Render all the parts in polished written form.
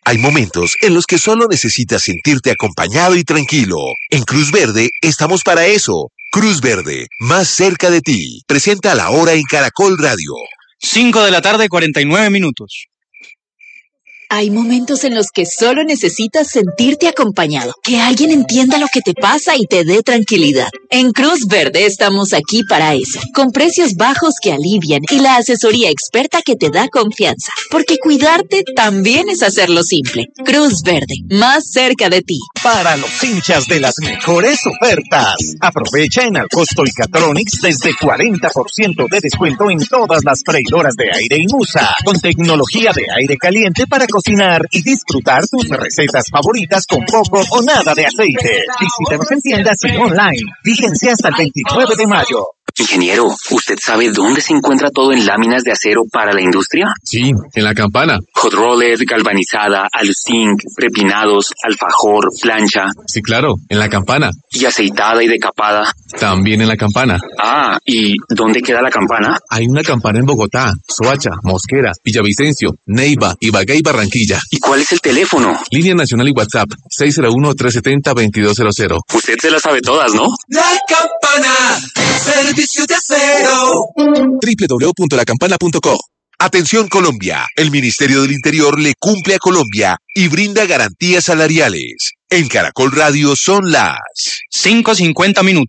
Hay momentos en los que solo necesitas sentirte acompañado y tranquilo. En Cruz Verde estamos para eso. Cruz Verde, más cerca de ti. Presenta la hora en Caracol Radio. 5:49 p.m. Hay momentos en los que solo necesitas sentirte acompañado, que alguien entienda lo que te pasa y te dé tranquilidad. En Cruz Verde estamos aquí para eso, con precios bajos que alivian y la asesoría experta que te da confianza, porque cuidarte también es hacerlo simple. Cruz Verde, más cerca de ti. Para los hinchas de las mejores ofertas, aprovecha en Alcosto y Catronics desde 40% de descuento en todas las freidoras de aire Inmusa, con tecnología de aire caliente para cocinar y disfrutar tus recetas favoritas con poco o nada de aceite. Visítanos en tiendas y online. Vigencia hasta el 29 de mayo. Ingeniero, ¿usted sabe dónde se encuentra todo en láminas de acero para la industria? Sí, en La Campana. Hot roller, galvanizada, aluzinc, prepinados, alfajor, plancha. Sí, claro, en La Campana. ¿Y aceitada y decapada? También en La Campana. Ah, ¿y dónde queda La Campana? Hay una Campana en Bogotá, Soacha, Mosquera, Villavicencio, Neiva, Ibagué y Barranquilla. ¿Y cuál es el teléfono? Línea nacional y WhatsApp, 601-370-2200. Usted se las sabe todas, ¿no? La Campana, servicio de acero. www.lacampana.co. Atención Colombia, el Ministerio del Interior le cumple a Colombia y brinda garantías salariales. En Caracol Radio son las 5:50 p.m.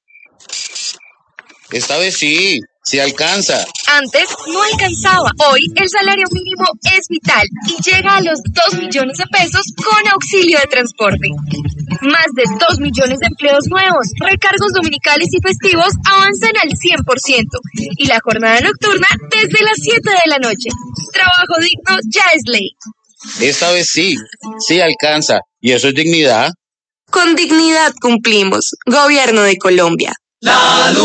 Esta vez sí alcanza. Antes no alcanzaba. Hoy el salario mínimo es vital y llega a los 2 millones de pesos con auxilio de transporte. Más de 2 millones de empleos nuevos, recargos dominicales y festivos avanzan al 100% y la jornada nocturna desde las 7 de la noche. Trabajo digno ya es ley. Esta vez sí alcanza. ¿Y eso es dignidad? Con dignidad cumplimos. Gobierno de Colombia.